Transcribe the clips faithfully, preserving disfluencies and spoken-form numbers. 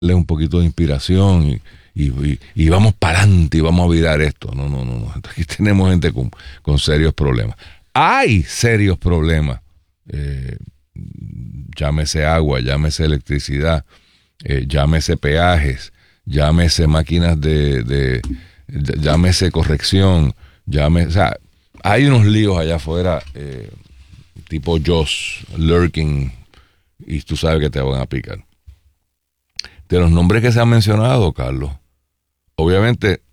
un poquito de inspiración y, y, y, y vamos para adelante y vamos a virar esto. No, no, no, no. Aquí tenemos gente con, con serios problemas. Hay serios problemas. Eh, llámese agua, llámese electricidad, eh, llámese peajes, llámese máquinas de, de, de llámese corrección, llámese, o sea, hay unos líos allá afuera, eh, tipo Joss, lurking, y tú sabes que te van a picar. De los nombres que se han mencionado, Carlos, obviamente,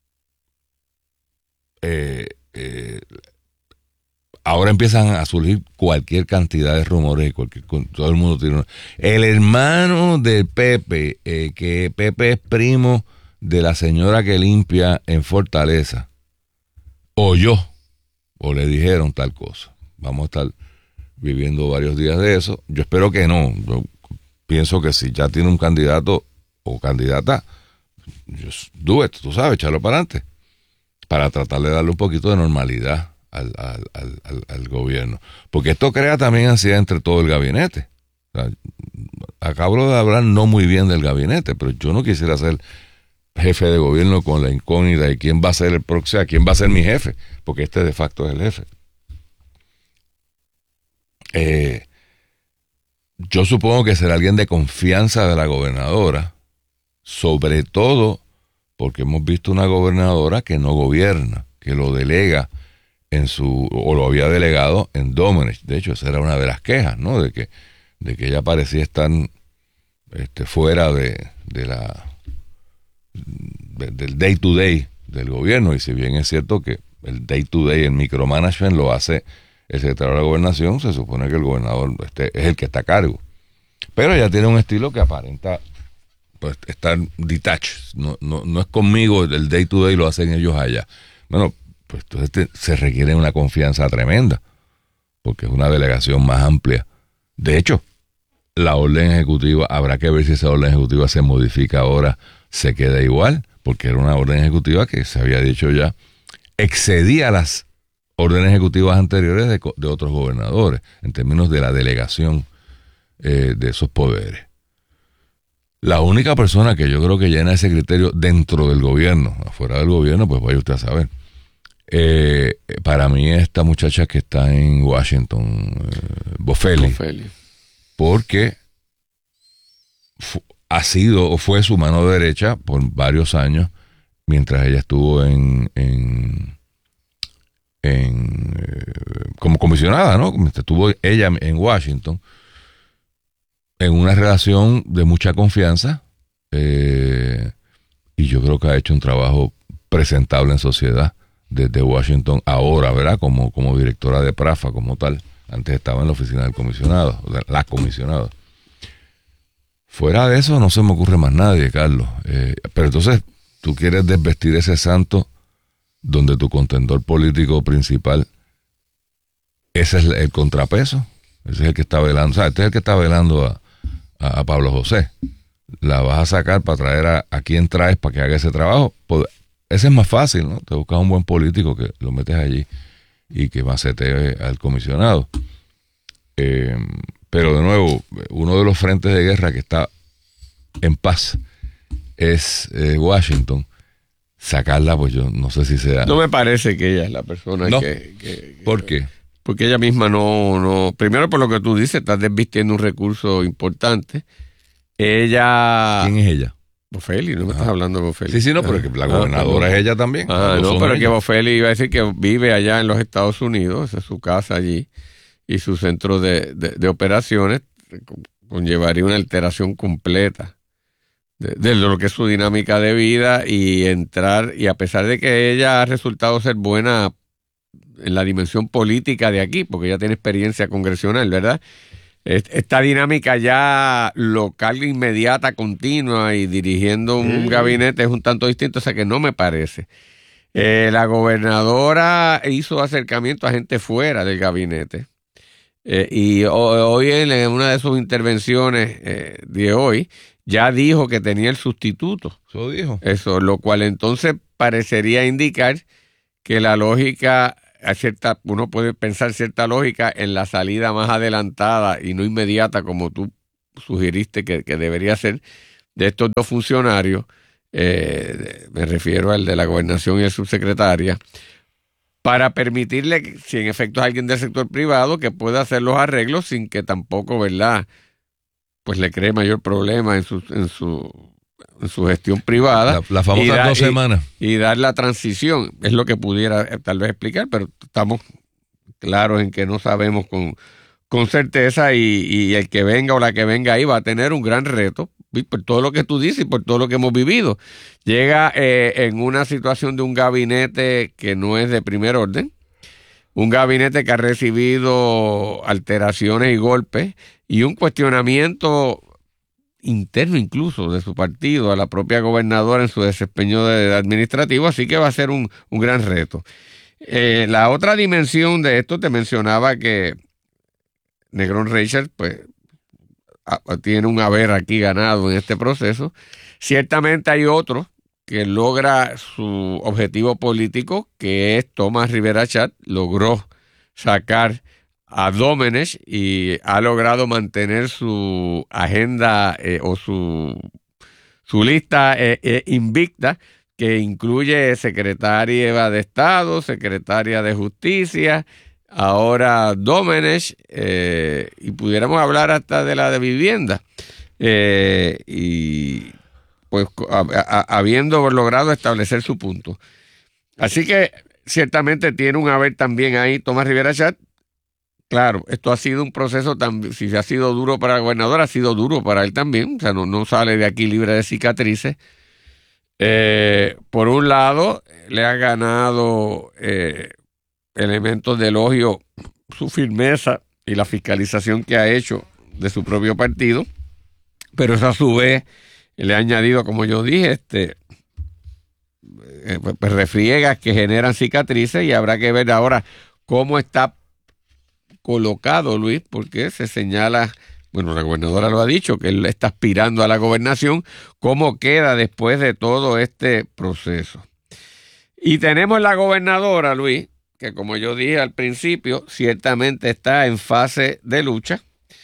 eh, eh, ahora empiezan a surgir cualquier cantidad de rumores y cualquier, todo el mundo tiene. El hermano de Pepe, eh, que Pepe es primo de la señora que limpia en Fortaleza, oyó o le dijeron tal cosa. Vamos a estar viviendo varios días de eso. Yo espero que no. Yo pienso que si ya tiene un candidato o candidata, just do it, tú sabes, echarlo para adelante, para tratar de darle un poquito de normalidad al, al, al, al, al gobierno. Porque esto crea también ansiedad entre todo el gabinete. O sea, acabo de hablar no muy bien del gabinete, pero yo no quisiera ser jefe de gobierno con la incógnita de quién va a ser el próximo, quién va a ser mi jefe, porque este de facto es el jefe. Eh, yo supongo que será alguien de confianza de la gobernadora, sobre todo porque hemos visto una gobernadora que no gobierna, que lo delega en su, o lo había delegado en Domenech. De hecho, esa era una de las quejas, ¿no? De que, de que ella parecía estar este, fuera de, de la de, del day to day del gobierno. Y si bien es cierto que el day to day, el micromanagement lo hace el secretario de la Gobernación, se supone que el gobernador este, es el que está a cargo. Pero ella tiene un estilo que aparenta pues estar detached. No, no, no es conmigo, el day to day lo hacen ellos allá. Bueno, pues entonces te, se requiere una confianza tremenda, porque es una delegación más amplia. De hecho, la orden ejecutiva, habrá que ver si esa orden ejecutiva se modifica ahora, se queda igual, porque era una orden ejecutiva que se había dicho ya, excedía las órdenes ejecutivas anteriores de, de otros gobernadores, en términos de la delegación eh, de esos poderes. La única persona que yo creo que llena ese criterio dentro del gobierno, afuera del gobierno, pues vaya usted a saber. Eh, para mí esta muchacha que está en Washington, eh, Boffelli, Boffelli, porque fu- ha sido o fue su mano derecha por varios años mientras ella estuvo en, en, en eh, como comisionada, ¿no? Mientras estuvo ella en Washington, en una relación de mucha confianza, eh, y yo creo que ha hecho un trabajo presentable en sociedad desde Washington ahora, ¿verdad? Como, como directora de PRAFA, como tal. Antes estaba en la oficina del comisionado, o sea, la comisionada. Fuera de eso no se me ocurre más nadie, Carlos. Eh, pero entonces, tú quieres desvestir ese santo donde tu contendor político principal, ese es el contrapeso, ese es el que está velando, o sea, este es el que está velando a, a, a Pablo José. La vas a sacar para traer a, a quien traes para que haga ese trabajo. Pues, ese es más fácil, ¿no? Te buscas un buen político que lo metes allí y que macetee al comisionado. Eh, pero de nuevo, uno de los frentes de guerra que está en paz es eh, Washington. Sacarla, pues yo no sé si sea... No me parece que ella es la persona ¿No? que, que... ¿Por qué? Porque ella misma no, no... Primero, por lo que tú dices, estás desvistiendo un recurso importante. Ella... ¿Quién es ella? Boffelli, no me Ajá. estás hablando de Boffelli. Sí, sí, no, pero que la gobernadora ah, es ella también. Ah, no, pero ella. que Boffelli iba a decir que vive allá en los Estados Unidos, esa es su casa allí, y su centro de, de, de operaciones conllevaría una alteración completa de, de lo que es su dinámica de vida y entrar, y a pesar de que ella ha resultado ser buena en la dimensión política de aquí, porque ella tiene experiencia congresional, ¿verdad? Esta dinámica ya local, inmediata, continua y dirigiendo un mm. gabinete es un tanto distinto, o sea que no me parece. Eh, la gobernadora hizo acercamiento a gente fuera del gabinete eh, y hoy en una de sus intervenciones eh, de hoy ya dijo que tenía el sustituto. Eso dijo. Eso, lo cual entonces parecería indicar que la lógica... Cierta, uno puede pensar cierta lógica en la salida más adelantada y no inmediata como tú sugeriste que, que debería ser de estos dos funcionarios, eh, me refiero al de la gobernación y el subsecretaria, para permitirle, si en efecto es alguien del sector privado, que pueda hacer los arreglos sin que tampoco, ¿verdad?, pues le cree mayor problema en su, en su, en su gestión privada. La, la famosa da, dos semanas. Y, y dar la transición. Es lo que pudiera eh, tal vez explicar, pero estamos claros en que no sabemos con, con certeza y, y el que venga o la que venga ahí va a tener un gran reto por todo lo que tú dices y por todo lo que hemos vivido. Llega eh, en una situación de un gabinete que no es de primer orden, un gabinete que ha recibido alteraciones y golpes y un cuestionamiento interno incluso de su partido a la propia gobernadora en su desempeño de, de administrativo, así que va a ser un, un gran reto. Eh, la otra dimensión de esto, te mencionaba que Negrón Reichert pues a, a, tiene un haber aquí ganado en este proceso. Ciertamente hay otro que logra su objetivo político, que es Tomás Rivera Chat, logró sacar a Domenech y ha logrado mantener su agenda eh, o su, su lista eh, eh, invicta, que incluye secretaria de Estado, secretaria de Justicia, ahora Domenech, eh, y pudiéramos hablar hasta de la de vivienda. Eh, y pues a, a, habiendo logrado establecer su punto. Así que ciertamente tiene un haber también ahí Tomás Rivera Chat. Claro, esto ha sido un proceso, tan, si ha sido duro para el gobernador, ha sido duro para él también, o sea, no, no sale de aquí libre de cicatrices. Eh, por un lado, le ha ganado eh, elementos de elogio su firmeza y la fiscalización que ha hecho de su propio partido, pero eso a su vez le ha añadido, como yo dije, este eh, pues refriegas que generan cicatrices, y habrá que ver ahora cómo está colocado Luis, porque se señala, bueno, la gobernadora lo ha dicho, que él está aspirando a la gobernación, cómo queda después de todo este proceso. Y tenemos la gobernadora, Luis, que como yo dije al principio, ciertamente está en fase de lucha.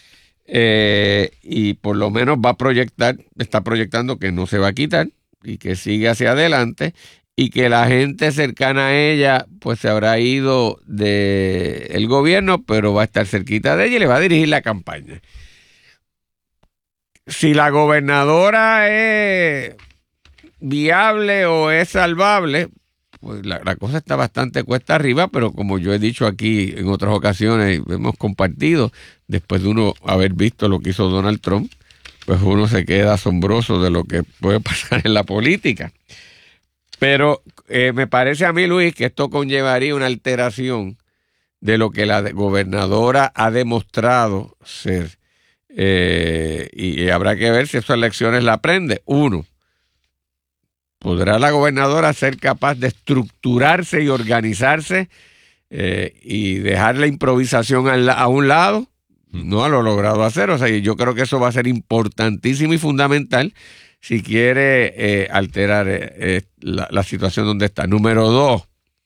Eh, y por lo menos va a proyectar, está proyectando que no se va a quitar y que sigue hacia adelante, y que la gente cercana a ella pues se habrá ido del gobierno, pero va a estar cerquita de ella y le va a dirigir la campaña. Si la gobernadora es viable o es salvable, pues la, la cosa está bastante cuesta arriba, pero como yo he dicho aquí en otras ocasiones, hemos compartido, después de uno haber visto lo que hizo Donald Trump, pues uno se queda asombroso de lo que puede pasar en la política. Pero eh, me parece a mí, Luis, que esto conllevaría una alteración de lo que la gobernadora ha demostrado ser. Eh, y, y habrá que ver si esas lecciones la aprende. Uno, ¿podrá la gobernadora ser capaz de estructurarse y organizarse eh, y dejar la improvisación a, la, a un lado? No lo ha logrado hacer. O sea, yo creo que eso va a ser importantísimo y fundamental si quiere eh, alterar eh, la, la situación donde está. Número dos,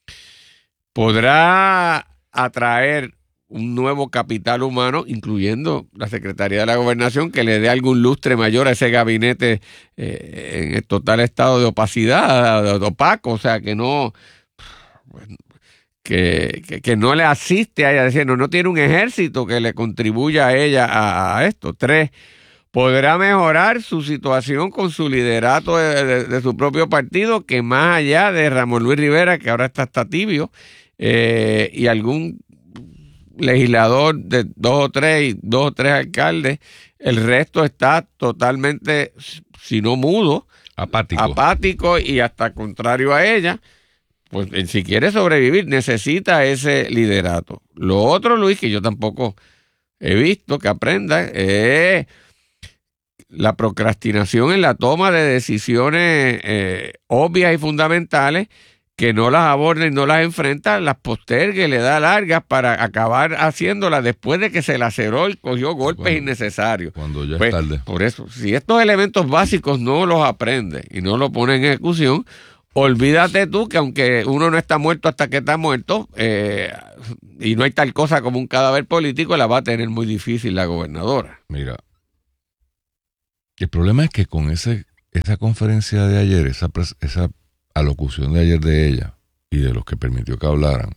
¿podrá atraer un nuevo capital humano, incluyendo la Secretaría de la Gobernación, que le dé algún lustre mayor a ese gabinete eh, en el total estado de opacidad, de opaco? O sea, que no... Bueno, Que, que, que no le asiste a ella, diciendo, no tiene un ejército que le contribuya a ella a, a esto. Tres, podrá mejorar su situación con su liderato de, de, de su propio partido, que más allá de Ramón Luis Rivera, que ahora está hasta tibio, eh, y algún legislador de dos o tres, dos o tres alcaldes, el resto está totalmente, si no mudo, apático, apático y hasta contrario a ella. Pues si quiere sobrevivir, necesita ese liderato. Lo otro, Luis, que yo tampoco he visto que aprenda, es la procrastinación en la toma de decisiones eh, obvias y fundamentales, que no las aborda y no las enfrenta, las posterga y le da largas para acabar haciéndolas después de que se laceró y cogió golpes cuando, innecesarios. Cuando ya pues, es tarde. Por eso, si estos elementos básicos no los aprende y no los pone en ejecución, olvídate tú que aunque uno no está muerto hasta que está muerto, eh, y no hay tal cosa como un cadáver político, la va a tener muy difícil la gobernadora. Mira, El problema es que con ese, esa conferencia de ayer, esa, esa alocución de ayer de ella y de los que permitió que hablaran,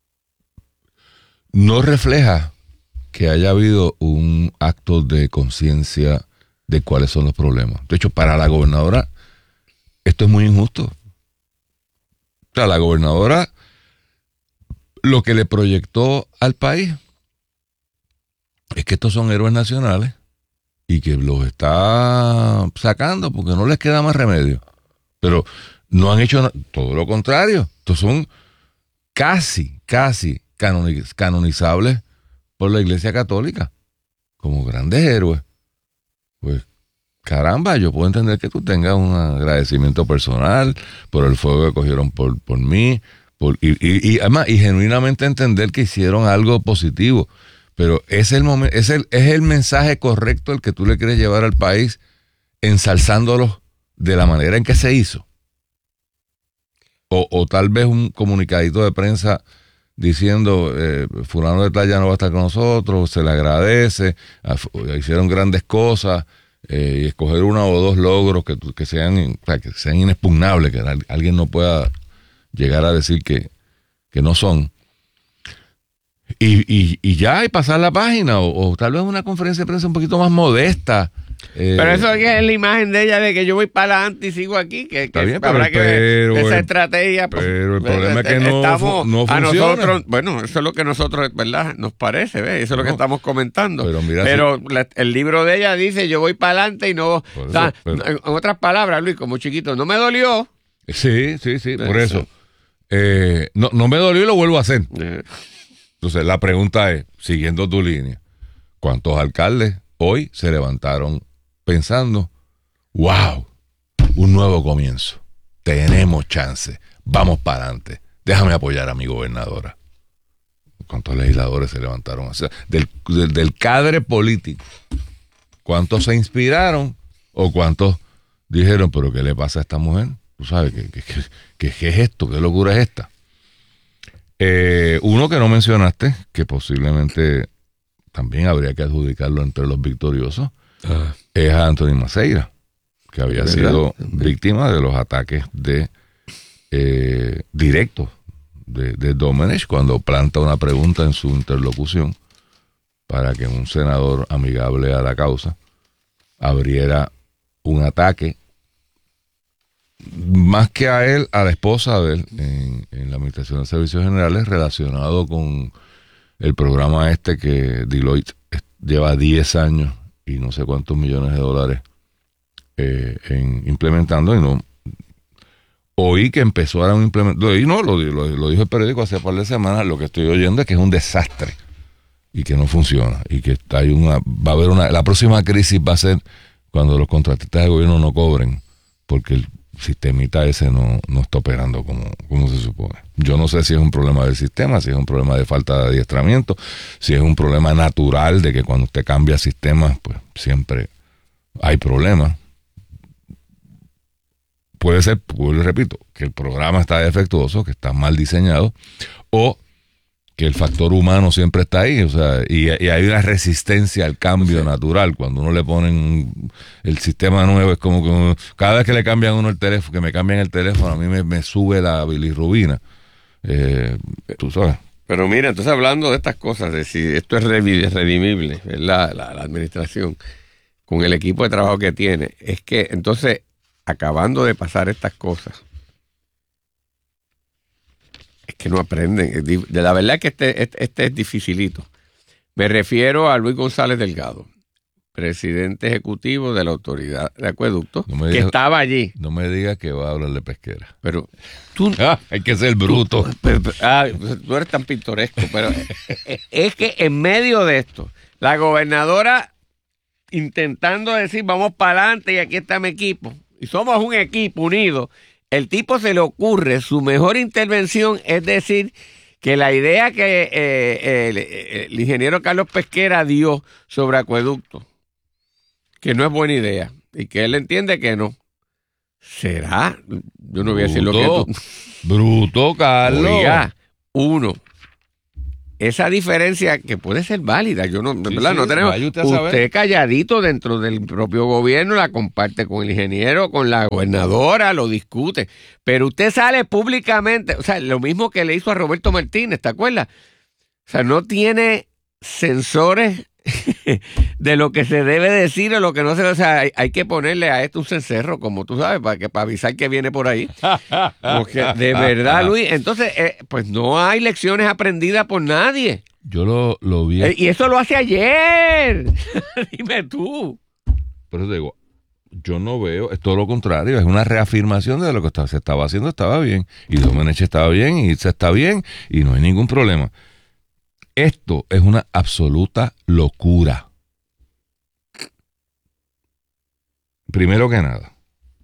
no refleja que haya habido un acto de conciencia de cuáles son los problemas. De hecho, para la gobernadora, esto es muy injusto. O sea, la gobernadora lo que le proyectó al país es que estos son héroes nacionales y que los está sacando porque no les queda más remedio. Pero no han hecho na- todo lo contrario. Estos son casi, casi canoniz- canonizables por la Iglesia Católica como grandes héroes. Pues caramba, yo puedo entender que tú tengas un agradecimiento personal por el fuego que cogieron por, por mí, por, y, y, y además, y genuinamente entender que hicieron algo positivo. Pero es el momento, es el, es el mensaje correcto el que tú le quieres llevar al país, ensalzándolos de la manera en que se hizo. O, o tal vez un comunicadito de prensa diciendo eh, fulano de tal ya no va a estar con nosotros, se le agradece, a, hicieron grandes cosas, eh, y escoger uno o dos logros que, que sean, o sea, que sean inexpugnables, que alguien no pueda llegar a decir que, que no son. Y, y, y ya, y pasar la página, o, o tal vez una conferencia de prensa un poquito más modesta. Eh, pero eso es la imagen de ella de que yo voy para adelante y sigo aquí, que, que bien, habrá pero, que ver pero esa el, estrategia. Pues, pero el problema es que no, estamos no funciona. a nosotros, bueno, eso es lo que nosotros, ¿verdad? Nos parece, ¿ves? Eso es no, lo que estamos comentando. Pero, mira, pero si, la, el libro de ella dice, yo voy para adelante y no... eso, O sea, pero, en otras palabras, Luis, como chiquito, no me dolió. Sí, sí, sí, por eso. eso. Eh, no, no me dolió y lo vuelvo a hacer. Eh. Entonces, la pregunta es, siguiendo tu línea, ¿cuántos alcaldes hoy se levantaron pensando, wow, un nuevo comienzo, tenemos chance, vamos para adelante, déjame apoyar a mi gobernadora? ¿Cuántos legisladores se levantaron? O sea, del, del, del cadre político, ¿cuántos se inspiraron o cuántos dijeron, pero qué le pasa a esta mujer? ¿Tú sabes qué, qué, qué, qué es esto? ¿Qué locura es esta? Eh, uno que no mencionaste, que posiblemente también habría que adjudicarlo entre los victoriosos, ah. es a Anthony Maceira, que había sido víctima de los ataques de eh, directos de, de Domenech cuando planta una pregunta en su interlocución para que un senador amigable a la causa abriera un ataque más que a él, a la esposa de él en, en la Administración de Servicios Generales, relacionado con el programa este que Deloitte lleva diez años y no sé cuántos millones de dólares eh, en implementando, y no oí que empezó a implementar, y no, lo, lo, lo dijo el periódico hace un par de semanas, lo que estoy oyendo es que es un desastre y que no funciona, y que hay una, va a haber una, la próxima crisis va a ser cuando los contratistas de gobierno no cobren, porque el sistemita ese no, no está operando como, como se supone. Yo no sé si es un problema del sistema, si es un problema de falta de adiestramiento, si es un problema natural de que cuando usted cambia sistemas, pues siempre hay problemas. Puede ser, pues le repito, que el programa está defectuoso, que está mal diseñado, o que el factor humano siempre está ahí, o sea, y, y hay una resistencia al cambio sí. natural. Cuando uno le ponen el sistema nuevo, es como que uno, cada vez que le cambian uno el teléfono, que me cambian el teléfono, a mí me, me sube la bilirrubina. Eh, tú sabes. Pero mira, entonces hablando de estas cosas, de si esto es redimible, ¿verdad? La, la administración, con el equipo de trabajo que tiene, es que entonces, acabando de pasar estas cosas, es que no aprenden. De la verdad que este, este, este es dificilito. Me refiero a Luis González Delgado, presidente ejecutivo de la Autoridad de Acueductos, no que diga, estaba allí. No me digas que va a hablar de pesquera. Pero tú... Ah, hay que ser bruto. Tú, pero, pero, ah, tú eres tan pintoresco, pero es que en medio de esto, la gobernadora intentando decir, vamos para adelante y aquí está mi equipo, y somos un equipo unido. El tipo se le ocurre, su mejor intervención es decir que la idea que eh, el, el ingeniero Carlos Pesquera dio sobre acueducto, que no es buena idea, y que él entiende que no. ¿Será? Yo no voy a decir lo que tú... Bruto, Carlos. Oiga, uno, esa diferencia que puede ser válida, yo no, Sí, ¿verdad? sí, No tenemos, vaya usted a usted, saber. calladito dentro del propio gobierno la comparte con el ingeniero, con la gobernadora, lo discute, pero usted sale públicamente, o sea, lo mismo que le hizo a Roberto Martínez, ¿te acuerdas? O sea, no tiene sensores de lo que se debe decir o lo que no se debe. O sea, hay, hay que ponerle a esto un cencerro, como tú sabes, para que para avisar que viene por ahí. Porque de verdad, Luis, entonces, eh, pues no hay lecciones aprendidas por nadie. Yo lo, lo vi. Eh, y eso lo hace ayer. Dime tú. Pero te digo, yo no veo, es todo lo contrario, es una reafirmación de lo que estaba, se estaba haciendo, estaba bien. Y Domenech estaba bien, y se está bien, y no hay ningún problema. Esto es una absoluta locura. Primero que nada,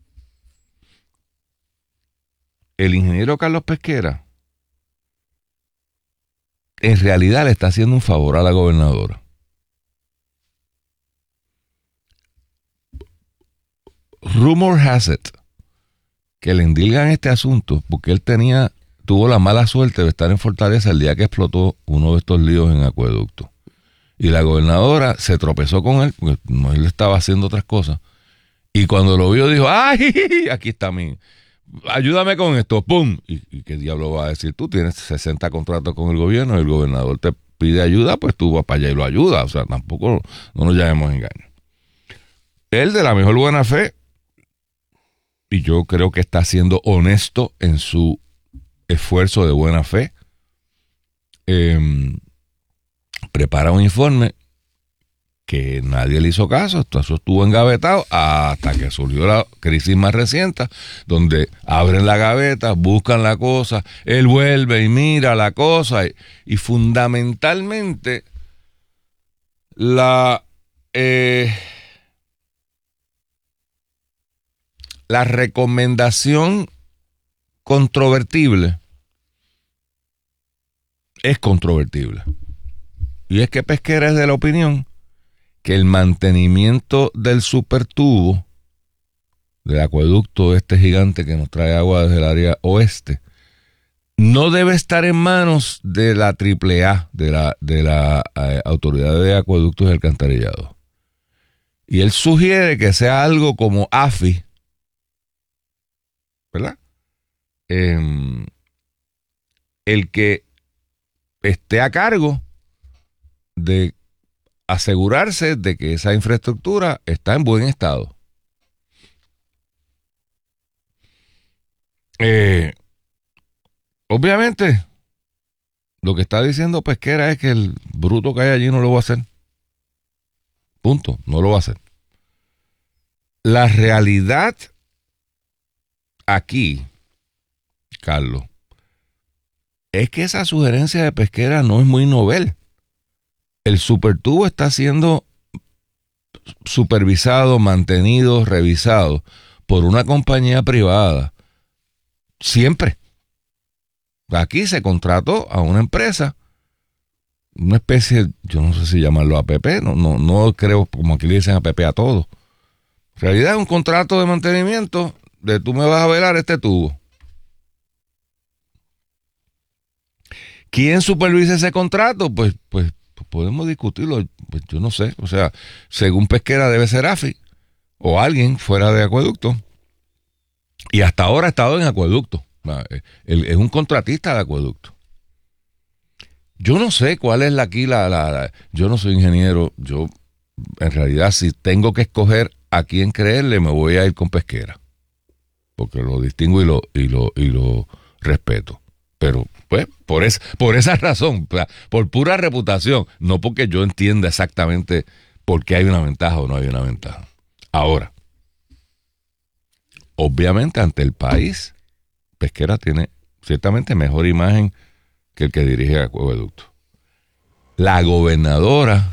el ingeniero Carlos Pesquera en realidad le está haciendo un favor a la gobernadora. Rumor has it que le endilgan este asunto porque él tenía tuvo la mala suerte de estar en Fortaleza el día que explotó uno de estos líos en Acueducto. Y la gobernadora se tropezó con él, porque no, él estaba haciendo otras cosas. Y cuando lo vio dijo, ¡ay! Aquí está mi... Ayúdame con esto, ¡pum! ¿Y, y qué diablo va a decir? Tú tienes sesenta contratos con el gobierno y el gobernador te pide ayuda, pues tú vas para allá y lo ayudas. O sea, tampoco no nos llamemos engaño. Él de la mejor buena fe, y yo creo que está siendo honesto en su esfuerzo de buena fe, eh, prepara un informe que nadie le hizo caso, eso estuvo engavetado hasta que surgió la crisis más reciente, donde abren la gaveta, buscan la cosa, él vuelve y mira la cosa, y, y fundamentalmente la eh, la recomendación controvertible es controvertible. Y es que Pesquera es de la opinión que el mantenimiento del supertubo del acueducto este gigante que nos trae agua desde el área oeste no debe estar en manos de la triple A, de la, de la eh, Autoridad de Acueductos y Alcantarillado. Y él sugiere que sea algo como A F I, ¿verdad? Eh, el que esté a cargo de asegurarse de que esa infraestructura está en buen estado. Eh, obviamente, lo que está diciendo Pesquera es que el bruto que hay allí no lo va a hacer. Punto, no lo va a hacer. La realidad aquí, Carlos, es que esa sugerencia de Pesquera no es muy novel. El supertubo está siendo supervisado, mantenido, revisado por una compañía privada. Siempre. Aquí se contrató a una empresa, una especie, yo no sé si llamarlo A P P, no, no, no creo, como aquí le dicen A P P a todo. En realidad es un contrato de mantenimiento de tú me vas a velar este tubo. ¿Quién supervisa ese contrato? Pues, pues, pues podemos discutirlo, pues yo no sé. O sea, según Pesquera debe ser A F I o alguien fuera de Acueducto. Y hasta ahora ha estado en Acueducto. Es un contratista de Acueducto. Yo no sé cuál es la, aquí la, la, la... Yo no soy ingeniero. Yo, en realidad, si tengo que escoger a quién creerle, me voy a ir con Pesquera. Porque lo distingo y lo, y lo, y lo respeto. Pero, pues, por, es, por esa razón, por pura reputación, no porque yo entienda exactamente por qué hay una ventaja o no hay una ventaja. Ahora, obviamente, ante el país, Pesquera tiene ciertamente mejor imagen que el que dirige Acueducto. La gobernadora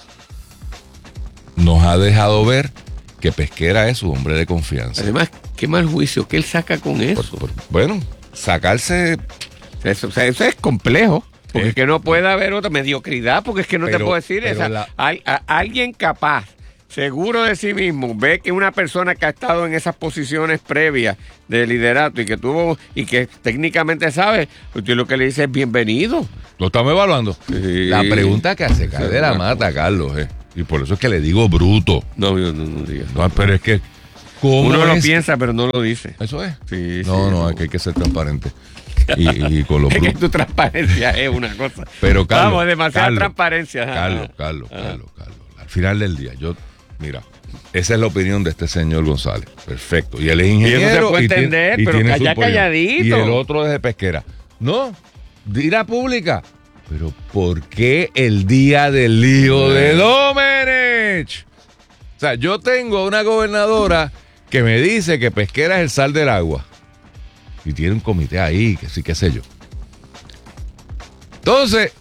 nos ha dejado ver que Pesquera es su hombre de confianza. Además, qué mal juicio que él saca con eso. Por, por, bueno, sacarse... Eso, o sea, eso es complejo, porque es que no puede haber otra mediocridad, porque es que no pero, te puedo decir esa, la... a, a, alguien capaz, o seguro de sí mismo, ve que una persona que ha estado en esas posiciones previas de liderato y que tuvo y que técnicamente sabe, usted lo que le dice es bienvenido. Lo estamos evaluando. Sí. La pregunta que se cae de la mata, Carlos, eh. Y por eso es que le digo bruto. No, no, no, no digas. No, pero es que ¿cómo uno lo es? piensa, pero no lo dice. ¿Eso es? Sí, no, sí, no, no. es que hay que ser transparente. Y, y con los Es que brutos. tu transparencia es una cosa. Pero Carlos, Vamos, demasiada Carlos, transparencia. Carlos, Carlos, Carlos, Carlos. Al final del día, yo, mira, esa es la opinión de este señor González. Perfecto. Y él es ingeniero. Y eso se puede y tiene- entender, y pero tiene calla su pollo. calladito. Y el otro es de pesquera. No, dira pública. Pero ¿por qué el día del lío de Domenech? O sea, yo tengo una gobernadora que me dice que pesquera es el sal del agua. Y tiene un comité ahí, que sí, qué sé yo. Entonces,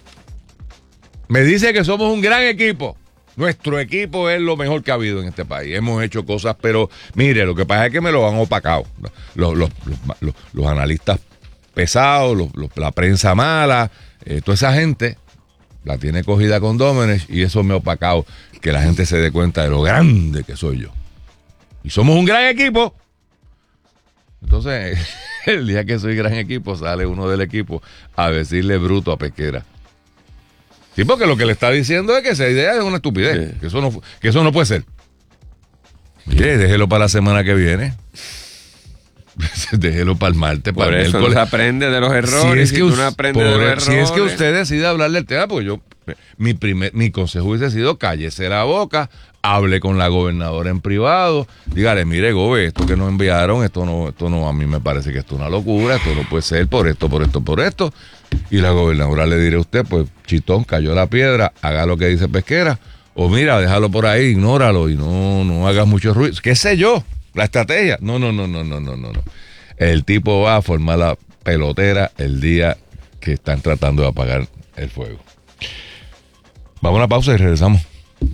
me dice que somos un gran equipo. Nuestro equipo es lo mejor que ha habido en este país. Hemos hecho cosas, pero mire, lo que pasa es que me lo han opacado. Los, los, los, los, los analistas pesados, los, los, la prensa mala, eh, toda esa gente la tiene cogida con Domenech y eso me ha opacado que la gente se dé cuenta de lo grande que soy yo. Y somos un gran equipo. Entonces, el día que soy gran equipo, sale uno del equipo a decirle bruto a Pesquera. Sí, porque lo que le está diciendo es que esa idea es una estupidez, sí. que, eso no, que eso no puede ser. Mire, déjelo para la semana que viene. Déjelo para el martes, por para el eso miércoles. No se aprende de los errores. Si es que, si, tú no aprendes de los errores. Si es que usted decide hablarle del tema, pues yo, mi primer, mi consejo hubiese sido cállese la boca, hable con la gobernadora en privado, dígale, mire, gobe, esto que nos enviaron, esto no, esto no, a mí me parece que esto es una locura, esto no puede ser por esto, por esto, por esto. Y la gobernadora le diré a usted, pues, chitón, cayó la piedra, haga lo que dice Pesquera, o mira, déjalo por ahí, ignóralo y no, no hagas mucho ruido. ¿Qué sé yo? La estrategia. No, no, no, no, no, no, no. El tipo va a formar la pelotera el día que están tratando de apagar el fuego. Vamos a una pausa y regresamos.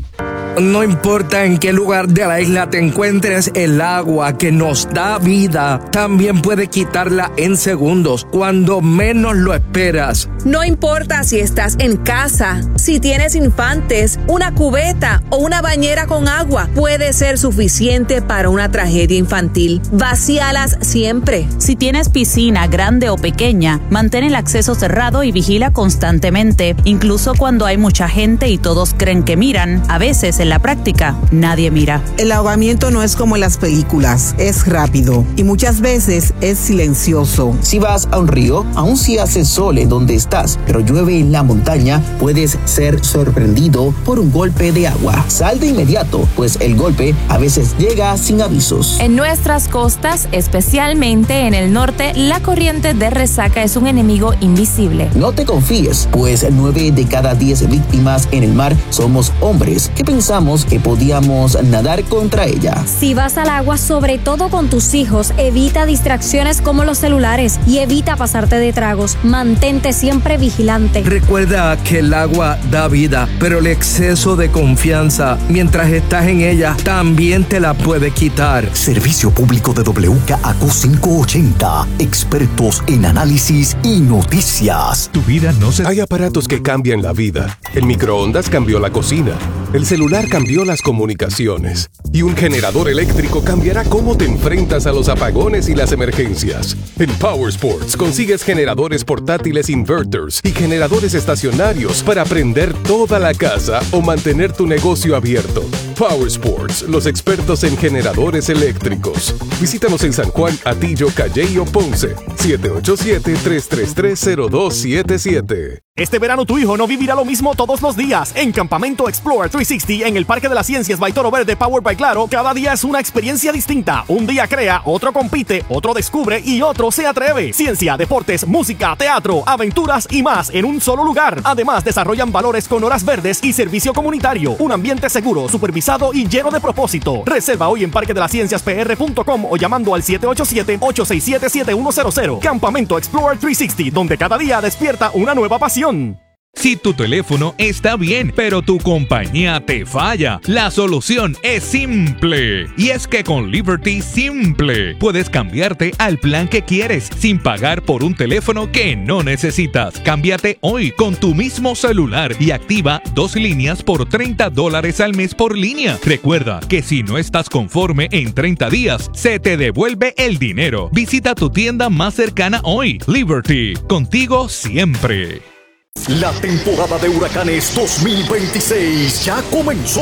No importa en qué lugar de la isla te encuentres, el agua que nos da vida también puede quitarla en segundos, cuando menos lo esperas. No importa si estás en casa, si tienes infantes, una cubeta o una bañera con agua, puede ser suficiente para una tragedia infantil. Vacíalas siempre. Si tienes piscina grande o pequeña, mantén el acceso cerrado y vigila constantemente, incluso cuando hay mucha gente y todos creen que miran. A veces en la práctica nadie mira. El ahogamiento no es como en las películas, es rápido y muchas veces es silencioso. Si vas a un río, aun si hace sol en donde estás, pero llueve en la montaña, puedes ser sorprendido por un golpe de agua. Sal de inmediato, pues el golpe a veces llega sin avisos. En nuestras costas, especialmente en el norte, la corriente de resaca es un enemigo invisible. No te confíes, pues nueve de cada diez víctimas en el mar somos hombres que pensamos que podíamos nadar contra ella. Si vas al agua, sobre todo con tus hijos, evita distracciones como los celulares y evita pasarte de tragos. Mantente siempre vigilante. Recuerda que el agua da vida, pero el exceso de confianza mientras estás en ella también te la puede quitar. Servicio público de W K A Q quinientos ochenta, expertos en análisis y noticias. Tu vida no se... Hay aparatos que cambian la vida. El microondas cambió la cocina. El celular cambió las comunicaciones. Y un generador eléctrico cambiará cómo te enfrentas a los apagones y las emergencias. En Power Sports consigues generadores portátiles inverters y generadores estacionarios para prender toda la casa o mantener tu negocio abierto. Power Sports, los expertos en generadores eléctricos. Visítanos en San Juan, Atillo, Calley o Ponce. siete ocho siete, tres tres tres, cero dos siete siete. Este verano tu hijo no vivirá lo mismo todos los días. En Campamento Explore trescientos sesenta en el Parque de las Ciencias by Toro Verde Powered by Claro, cada día es una experiencia distinta. Un día crea, otro compite, otro descubre y otro se atreve. Ciencia, deportes, música, teatro, aventuras y más en un solo lugar. Además, desarrollan valores con horas verdes y servicio comunitario. Un ambiente seguro, supervisado y lleno de propósito. Reserva hoy en parque de las ciencias p r punto com o llamando al siete ocho siete, ocho seis siete, siete uno cero cero. Campamento Explore trescientos sesenta, donde cada día despierta una nueva pasión. Si tu teléfono está bien, pero tu compañía te falla, la solución es simple. Y es que con Liberty Simple puedes cambiarte al plan que quieres sin pagar por un teléfono que no necesitas. Cámbiate hoy con tu mismo celular y activa dos líneas por treinta dólares al mes por línea. Recuerda que si no estás conforme en treinta días, se te devuelve el dinero. Visita tu tienda más cercana hoy. Liberty, contigo siempre. La temporada de huracanes dos mil veintiséis ya comenzó.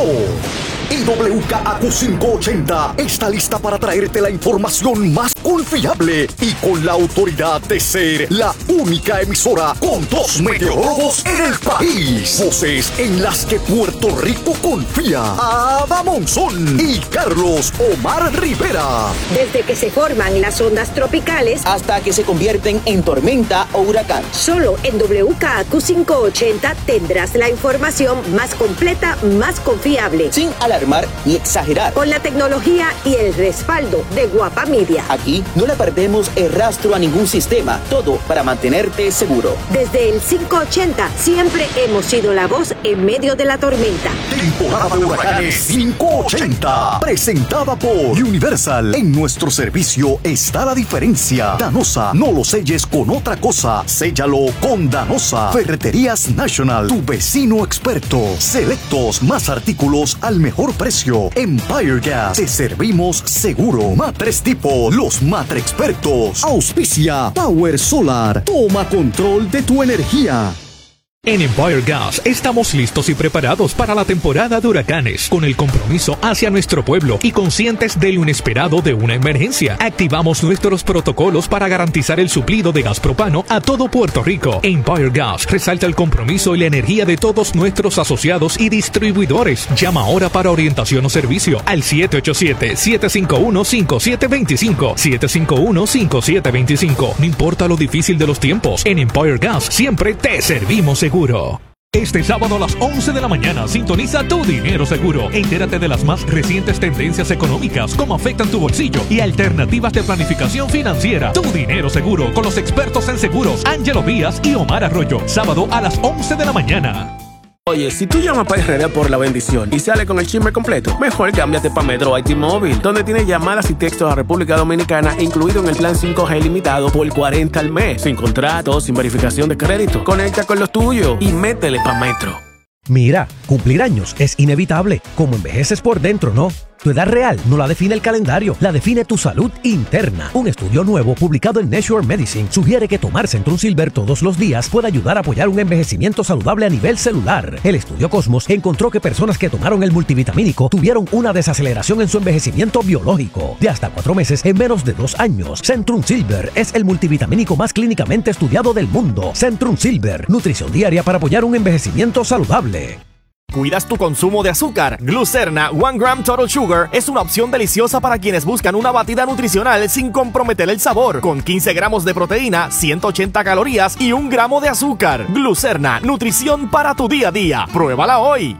Y W K A Q quinientos ochenta está lista para traerte la información más confiable y con la autoridad de ser la única emisora con dos meteorólogos en el país. Voces en las que Puerto Rico confía. Ada Monzón y Carlos Omar Rivera. Desde que se forman las ondas tropicales hasta que se convierten en tormenta o huracán. Solo en W K A Q quinientos ochenta tendrás la información más completa, más confiable. Sin alarmar ni exagerar. Con la tecnología y el respaldo de Guapa Media. Aquí no le perdemos el rastro a ningún sistema. Todo para mantenerte seguro. Desde el quinientos ochenta siempre hemos sido la voz en medio de la tormenta. Temporada de huracanes quinientos ochenta. Presentada por Universal. En nuestro servicio está la diferencia. Danosa, no lo selles con otra cosa. Séllalo con Danosa. Ferreterías National, tu vecino experto. Selectos, más artículos al mejor precio. Empire Gas, te servimos seguro. Matres Tipo, los matre expertos. Auspicia Power Solar. Toma control de tu energía. En Empire Gas estamos listos y preparados para la temporada de huracanes, con el compromiso hacia nuestro pueblo y conscientes de lo inesperado de una emergencia. Activamos nuestros protocolos para garantizar el suplido de gas propano a todo Puerto Rico. Empire Gas resalta el compromiso y la energía de todos nuestros asociados y distribuidores. Llama ahora para orientación o servicio al siete ocho siete, siete cinco uno, cinco siete dos cinco, siete cinco uno, cinco siete dos cinco. No importa lo difícil de los tiempos, en Empire Gas siempre te servimos seguro. Este sábado a las once de la mañana sintoniza Tu Dinero Seguro. Entérate de las más recientes tendencias económicas, cómo afectan tu bolsillo y alternativas de planificación financiera. Tu Dinero Seguro con los expertos en seguros Ángelo Díaz y Omar Arroyo. Sábado a las once de la mañana. Oye, si tú llamas para R D por la bendición y sale con el chisme completo, mejor cámbiate para Metro I T Móvil, donde tienes llamadas y textos a República Dominicana incluido en el plan cinco G limitado por cuarenta al mes, sin contrato, sin verificación de crédito. Conecta con los tuyos y métele pa' Metro. Mira, cumplir años es inevitable. Como envejeces por dentro, ¿no? Tu edad real no la define el calendario, la define tu salud interna. Un estudio nuevo publicado en Nature Medicine sugiere que tomar Centrum Silver todos los días puede ayudar a apoyar un envejecimiento saludable a nivel celular. El estudio Cosmos encontró que personas que tomaron el multivitamínico tuvieron una desaceleración en su envejecimiento biológico de hasta cuatro meses en menos de dos años. Centrum Silver es el multivitamínico más clínicamente estudiado del mundo. Centrum Silver, nutrición diaria para apoyar un envejecimiento saludable. ¿Cuidas tu consumo de azúcar? Glucerna One Gram Total Sugar es una opción deliciosa para quienes buscan una batida nutricional sin comprometer el sabor, con quince gramos de proteína, ciento ochenta calorías y un gramo de azúcar. Glucerna, nutrición para tu día a día. Pruébala hoy.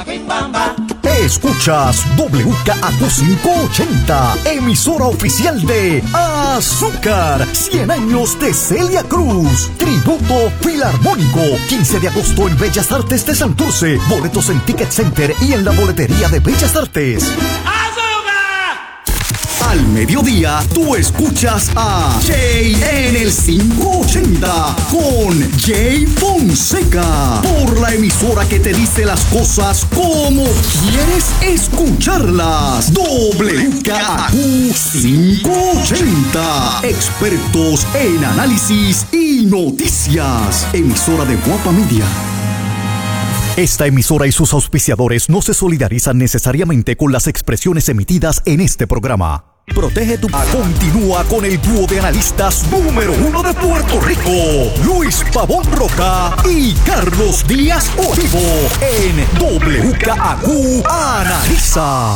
Escuchas W K A Q quinientos ochenta, emisora oficial de Azúcar, cien años de Celia Cruz, tributo filarmónico, quince de agosto en Bellas Artes de Santurce, boletos en Ticket Center y en la boletería de Bellas Artes. Al mediodía, tú escuchas a Jay en el quinientos ochenta con Jay Fonseca por la emisora que te dice las cosas como quieres escucharlas. W K A Q quinientos ochenta, expertos en análisis y noticias. Emisora de Guapa Media. Esta emisora y sus auspiciadores no se solidarizan necesariamente con las expresiones emitidas en este programa. Protege tu... Continúa con el dúo de analistas número uno de Puerto Rico, Luis Pavón Roca y Carlos Díaz Olivo, en W K A Q Analiza.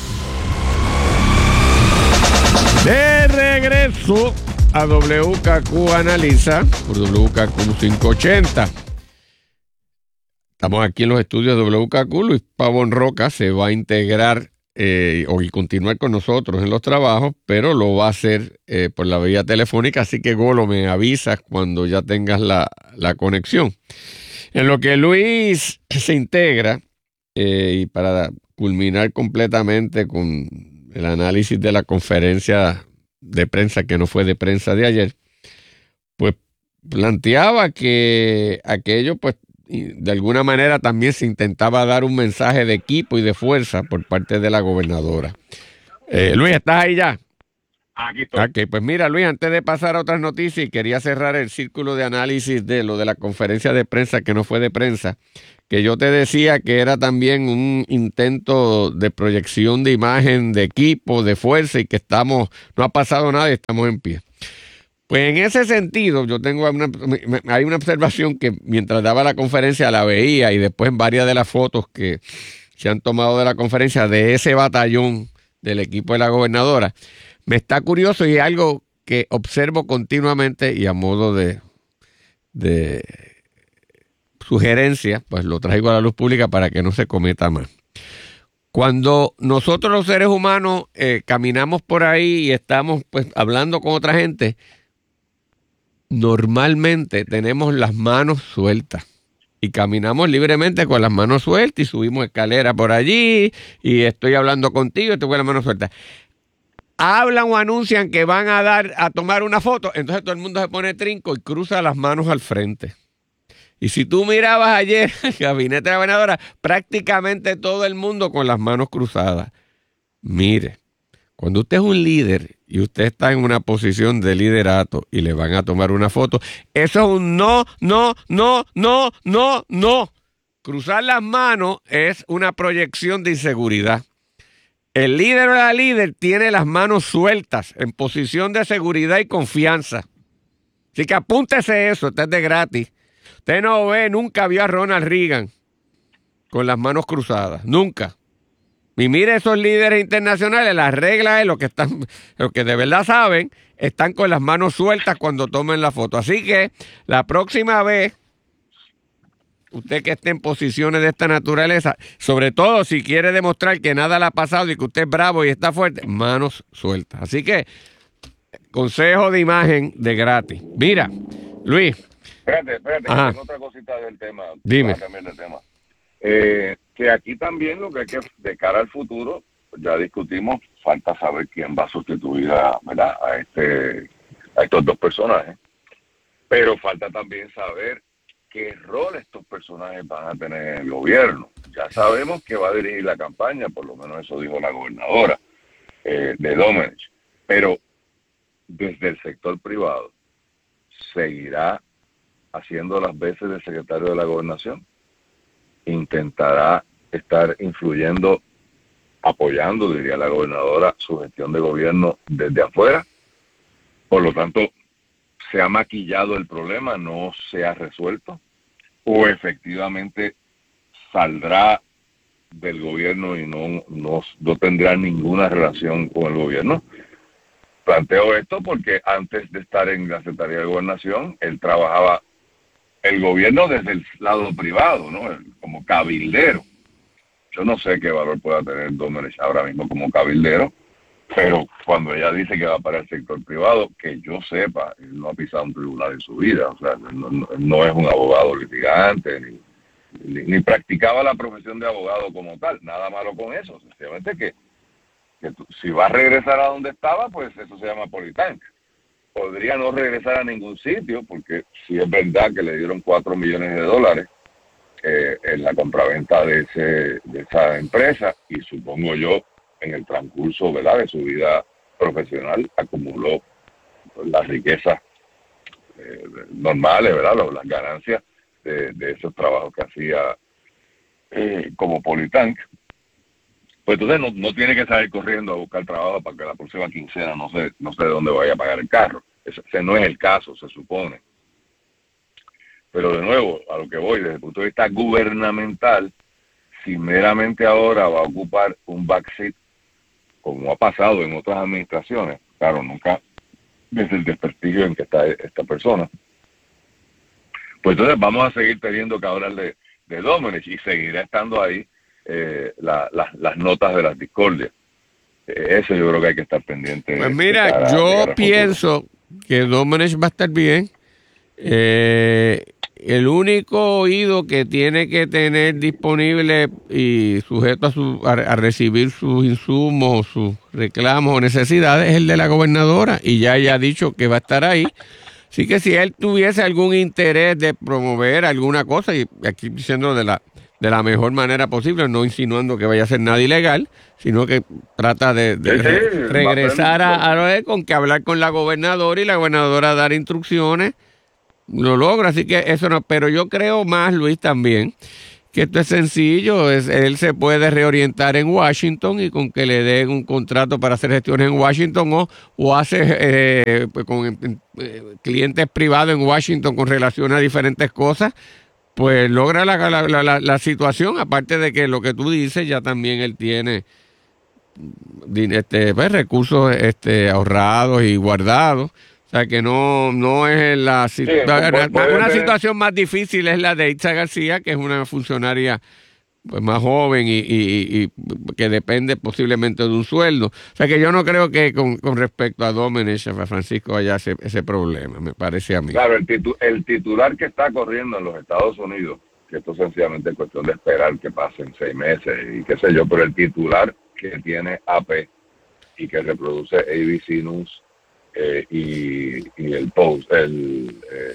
De regreso a W K A Q Analiza por W K A Q quinientos ochenta. Estamos aquí en los estudios de W K A Q. Luis Pavón Roca se va a integrar eh, o y continuar con nosotros en los trabajos, pero lo va a hacer eh, por la vía telefónica, así que Golo, me avisas cuando ya tengas la, la conexión. En lo que Luis se integra, eh, y para culminar completamente con el análisis de la conferencia de prensa, que no fue de prensa de ayer, pues planteaba que aquello, pues, de alguna manera también se intentaba dar un mensaje de equipo y de fuerza por parte de la gobernadora. Eh, Luis, ¿estás ahí ya? Aquí estoy. Ok, pues mira, Luis, antes de pasar a otras noticias, quería cerrar el círculo de análisis de lo de la conferencia de prensa, que no fue de prensa, que yo te decía que era también un intento de proyección de imagen, de equipo, de fuerza, y que estamos, no ha pasado nada y estamos en pie. Pues en ese sentido, yo tengo una, hay una observación que mientras daba la conferencia la veía, y después en varias de las fotos que se han tomado de la conferencia de ese batallón del equipo de la gobernadora, me está curioso y es algo que observo continuamente, y a modo de, de sugerencia, pues lo traigo a la luz pública para que no se cometa más. Cuando nosotros los seres humanos eh, caminamos por ahí y estamos pues hablando con otra gente, normalmente tenemos las manos sueltas y caminamos libremente con las manos sueltas y subimos escaleras por allí y estoy hablando contigo y estoy con las manos sueltas. Hablan o anuncian que van a dar a tomar una foto, entonces todo el mundo se pone trinco y cruza las manos al frente. Y si tú mirabas ayer el gabinete de la gobernadora, prácticamente todo el mundo con las manos cruzadas. Mire, cuando usted es un líder y usted está en una posición de liderato y le van a tomar una foto, eso es un no, no, no, no, no, no. Cruzar las manos es una proyección de inseguridad. El líder o la líder tiene las manos sueltas en posición de seguridad y confianza. Así que apúntese eso, usted es de gratis. Usted no ve, nunca vio a Ronald Reagan con las manos cruzadas, nunca. Y mire esos líderes internacionales, la regla es lo que están, lo que de verdad saben, están con las manos sueltas cuando tomen la foto. Así que la próxima vez, usted que esté en posiciones de esta naturaleza, sobre todo si quiere demostrar que nada le ha pasado y que usted es bravo y está fuerte, manos sueltas. Así que, consejo de imagen de gratis. Mira, Luis. Espérate, espérate, Ajá. que tengo otra cosita del tema. Dime. Para cambiar de tema. Eh, que aquí también lo que hay que, de cara al futuro, ya discutimos, falta saber quién va a sustituir a, ¿verdad? a, este, a estos dos personajes. Pero falta también saber qué rol estos personajes van a tener en el gobierno. Ya sabemos que va a dirigir la campaña, por lo menos eso dijo la gobernadora eh, de Domenech. Pero desde el sector privado, ¿seguirá haciendo las veces de secretario de la gobernación? ¿Intentará estar influyendo, apoyando, diría la gobernadora, su gestión de gobierno desde afuera? Por lo tanto, ¿se ha maquillado el problema, no se ha resuelto? ¿O efectivamente saldrá del gobierno y no, no, no tendrá ninguna relación con el gobierno? Planteo esto porque antes de estar en la Secretaría de Gobernación, él trabajaba el gobierno desde el lado privado, ¿no? Como cabildero. Yo no sé qué valor pueda tener Domenech ahora mismo como cabildero, pero cuando ella dice que va para el sector privado, que yo sepa, él no ha pisado un tribunal en su vida, o sea, no, no, no es un abogado litigante, ni, ni, ni practicaba la profesión de abogado como tal, nada malo con eso, sencillamente que, que tú, si va a regresar a donde estaba, pues eso se llama politank. Podría no regresar a ningún sitio, porque si es verdad que le dieron cuatro millones de dólares eh, en la compraventa de, ese, de esa empresa, y supongo yo, en el transcurso, ¿verdad?, de su vida profesional, acumuló las riquezas eh, normales, ¿verdad?, las ganancias de, de esos trabajos que hacía eh, como politank. Pues entonces no, no tiene que salir corriendo a buscar trabajo para que la próxima quincena no sé, no sé de dónde vaya a pagar el carro. Ese, ese no es el caso, se supone. Pero de nuevo, a lo que voy, desde el punto de vista gubernamental, si meramente ahora va a ocupar un backseat, como ha pasado en otras administraciones, claro, nunca desde el desprestigio en que está esta persona, pues entonces vamos a seguir teniendo que hablar de, de Domenech y seguirá estando ahí eh, la, la, las notas de las discordias. Eh, eso yo creo que hay que estar pendiente. Pues mira, cara, yo pienso que Domenech va a estar bien. Eh, el único oído que tiene que tener disponible y sujeto a, su, a, a recibir sus insumos, sus reclamos o necesidades es el de la gobernadora, y ya ella ha dicho que va a estar ahí. Así que si él tuviese algún interés de promover alguna cosa, y aquí diciendo de la de la mejor manera posible, no insinuando que vaya a hacer nada ilegal, sino que trata de, de sí, sí, re, regresar a, a lo de con que hablar con la gobernadora y la gobernadora dar instrucciones, lo logra. Así que eso no, pero yo creo más, Luis, también, que esto es sencillo, es, él se puede reorientar en Washington y con que le den un contrato para hacer gestiones en Washington o, o hace eh, pues con eh, clientes privados en Washington con relación a diferentes cosas, pues logra la, la, la, la situación, aparte de que lo que tú dices, ya también él tiene este, pues, recursos este, ahorrados y guardados. O sea que no, no es la sí, una, una situación más difícil es la de Itza García, que es una funcionaria pues más joven y, y, y que depende posiblemente de un sueldo. O sea que yo no creo que con, con respecto a Domenech, a Francisco, haya ese, ese problema, me parece a mí. Claro, el, titu el titular que está corriendo en los Estados Unidos, que esto sencillamente es cuestión de esperar que pasen seis meses y qué sé yo, pero el titular que tiene A P y que reproduce A B C News eh, y, y el Post, el eh,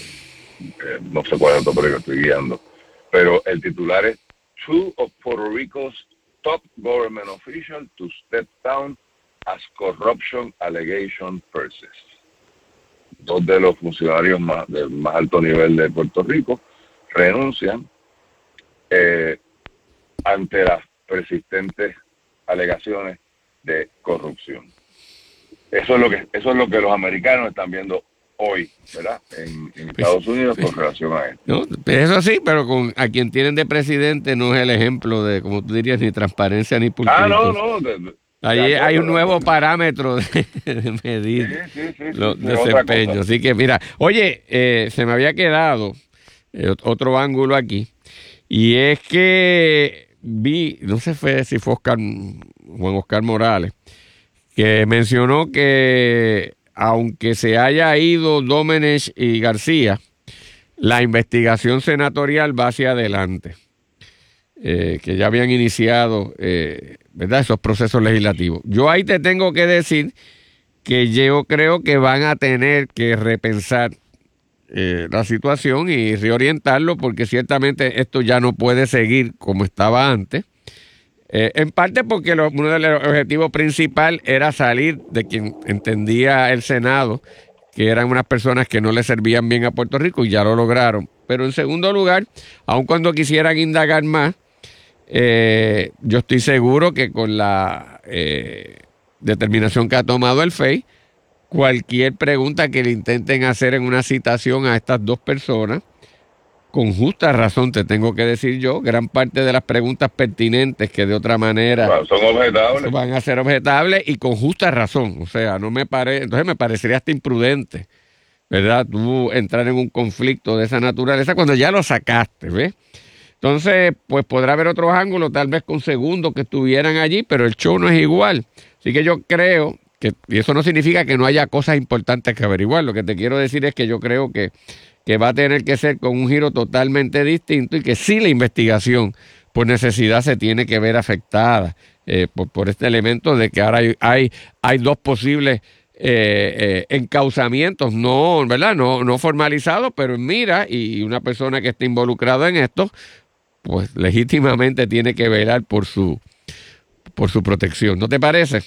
eh, no sé cuál es otro periódico estoy guiando, pero el titular es Two of Puerto Rico's top government officials to step down as corruption allegation persist. Dos de los funcionarios más del más alto nivel de Puerto Rico renuncian eh, ante las persistentes alegaciones de corrupción. Eso es lo que eso es lo que los americanos están viendo hoy, ¿verdad? En, en Estados Unidos con relación a esto. No, eso sí, pero con a quien tienen de presidente no es el ejemplo de, como tú dirías, ni transparencia ni pulcritud. Ah, no, no. De, de, Ahí de hay un nuevo parámetro de, de medir sí, sí, sí, los sí, desempeños. Así que mira, oye, eh, se me había quedado eh, otro ángulo aquí, y es que vi, no sé fue, si fue Oscar, Juan Oscar Morales, que mencionó que aunque se haya ido Domenech y García, la investigación senatorial va hacia adelante, eh, que ya habían iniciado eh, ¿verdad? Esos procesos legislativos. Yo ahí te tengo que decir que yo creo que van a tener que repensar eh, la situación y reorientarlo, porque ciertamente esto ya no puede seguir como estaba antes. Eh, en parte porque lo, uno de los objetivos principales era salir de quien entendía el Senado, que eran unas personas que no le servían bien a Puerto Rico, y ya lo lograron. Pero en segundo lugar, aun cuando quisieran indagar más, eh, yo estoy seguro que con la eh, determinación que ha tomado el F E I, cualquier pregunta que le intenten hacer en una citación a estas dos personas, con justa razón, te tengo que decir yo, gran parte de las preguntas pertinentes que de otra manera bueno, son objetables, van a ser objetables y con justa razón. O sea, no me parece, entonces me parecería hasta imprudente, ¿verdad? Tú entrar en un conflicto de esa naturaleza cuando ya lo sacaste, ¿ves? Entonces, pues podrá haber otros ángulos, tal vez con segundos que estuvieran allí, pero el show no es igual. Así que yo creo que, y eso no significa que no haya cosas importantes que averiguar, lo que te quiero decir es que yo creo que que va a tener que ser con un giro totalmente distinto, y que sí la investigación por necesidad se tiene que ver afectada eh, por, por este elemento de que ahora hay, hay, hay dos posibles eh, eh, encauzamientos, no, ¿verdad? No, no formalizados, pero en mira, y una persona que esté involucrada en esto, pues legítimamente tiene que velar por su, por su protección. ¿No te parece?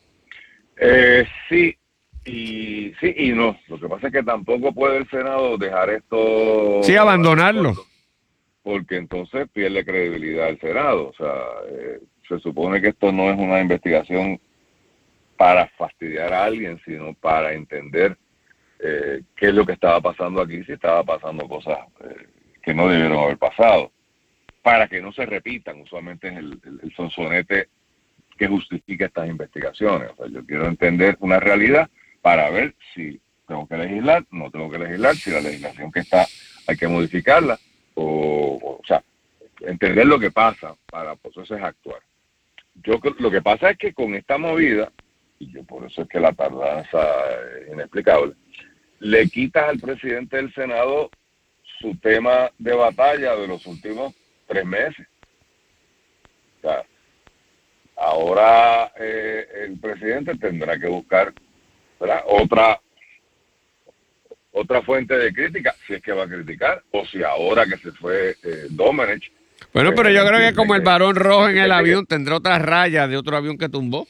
Eh, sí. Y sí y no. Lo que pasa es que tampoco puede el Senado dejar esto... Sí, abandonarlo. Porque entonces pierde credibilidad el Senado. O sea, eh, se supone que esto no es una investigación para fastidiar a alguien, sino para entender eh, qué es lo que estaba pasando aquí, si estaba pasando cosas eh, que no debieron haber pasado, para que no se repitan. Usualmente es el, el, el sonsonete que justifica estas investigaciones. O sea, yo quiero entender una realidad para ver si tengo que legislar, no tengo que legislar, si la legislación que está hay que modificarla, o, o, o sea, entender lo que pasa para entonces actuar. Yo lo que pasa es que con esta movida, y yo por eso es que la tardanza es inexplicable, le quitas al presidente del Senado su tema de batalla de los últimos tres meses. O sea, ahora eh, el presidente tendrá que buscar, ¿verdad?, otra otra fuente de crítica, si es que va a criticar, o si ahora que se fue eh, Domenech. Bueno, pero eh, yo creo que como el varón rojo en el que, avión tendrá otras rayas de otro avión que tumbó.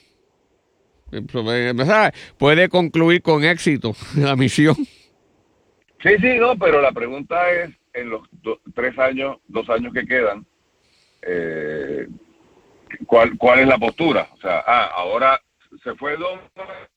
Puede concluir con éxito la misión. Sí, sí, no, pero la pregunta es, en los do, tres años, dos años que quedan, eh, ¿cuál, ¿cuál es la postura? O sea, ah, ahora se fue Domenech.